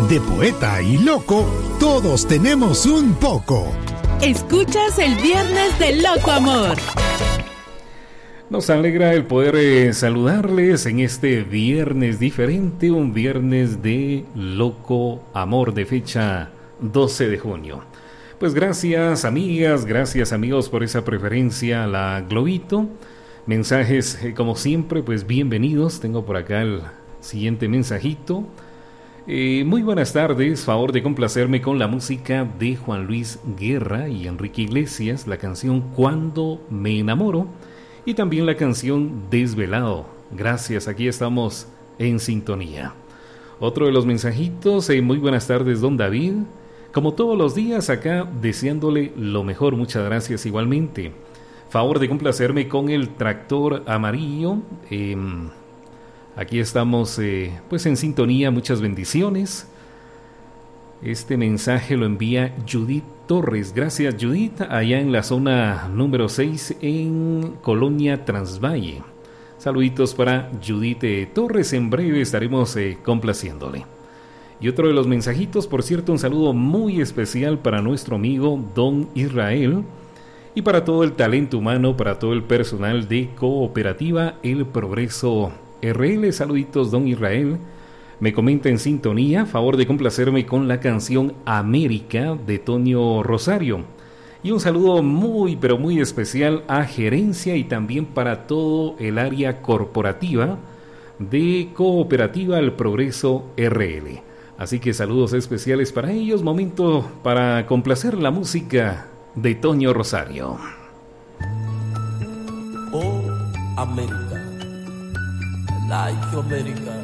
De poeta y loco, todos tenemos un poco. Escuchas el Viernes de Loco Amor. Nos alegra el poder saludarles en este viernes diferente, un viernes de Loco Amor de fecha 12 de junio. Pues gracias amigas, gracias amigos por esa preferencia a la Globito. Mensajes como siempre, pues bienvenidos. Tengo por acá el siguiente mensajito. Muy buenas tardes, favor de complacerme con la música de Juan Luis Guerra y Enrique Iglesias, la canción Cuando me enamoro y también la canción Desvelado. Gracias, aquí estamos en sintonía. Otro de los mensajitos, muy buenas tardes don David, como todos los días acá deseándole lo mejor, muchas gracias igualmente. Favor de complacerme con el tractor amarillo. Aquí estamos pues en sintonía, muchas bendiciones. Este mensaje lo envía Judith Torres. Gracias Judith, allá en la zona número 6 en Colonia Transvalle. Saluditos para Judith Torres, en breve estaremos complaciéndole. Y otro de los mensajitos, por cierto, un saludo muy especial para nuestro amigo Don Israel y para todo el talento humano, para todo el personal de Cooperativa El Progreso RL. Saluditos don Israel, me comenta en sintonía, favor de complacerme con la canción América de Toño Rosario. Y un saludo muy pero muy especial a gerencia y también para todo el área corporativa de Cooperativa El Progreso RL. Así que saludos especiales para ellos, momento para complacer la música de Toño Rosario. Oh, América. Like America,